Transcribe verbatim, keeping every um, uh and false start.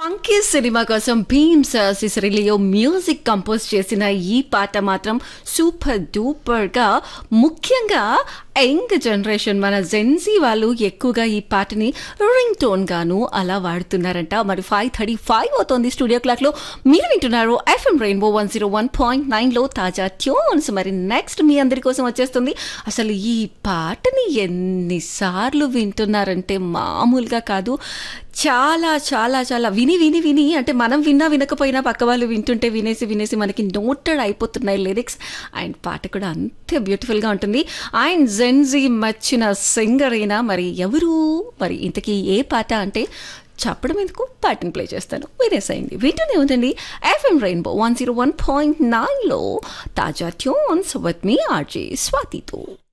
Monkey cinema కోసం Bheems Ceciroleo music compose చేసిన ఈ పాట మాత్రం సూపర్ డూపర్ గా, ముఖ్యంగా యంగ్ జనరేషన్ మన జెన్సీ వాళ్ళు ఎక్కువగా ఈ పాటని రింగ్ టోన్ గాను అలా వాడుతున్నారంట. మరి ఫైవ్ థర్టీ ఫైవ్ అవుతోంది స్టూడియో క్లాక్ లో. మీరు వింటున్నారు FM rainbow one zero one point nine లో తాజా ట్యూన్స్. మరి నెక్స్ట్ మీ అందరి కోసం వచ్చేస్తుంది. అసలు ఈ పాటని ఎన్నిసార్లు వింటున్నారంటే మామూలుగా కాదు. చాలా చాలా చాలా విని విని విని అంటే మనం విన్నా వినకపోయినా పక్క వాళ్ళు వింటుంటే వినేసి వినేసి మనకి నోటెడ్ అయిపోతున్నాయి లిరిక్స్. అండ్ పాట కూడా అంతే బ్యూటిఫుల్గా ఉంటుంది. అండ్ జెన్జీ మచ్చిన సింగర్ అయినా మరి ఎవరు, మరి ఇంతకీ ఏ పాట అంటే చెప్పడం ఎందుకు, పాటను ప్లే చేస్తాను, వినేసేయండి. వింటూనే ఉందండి FM rainbow one zero one point నైన్లో తాజా ట్యూన్స్ విత్ మీ ఆర్జే స్వాతితో.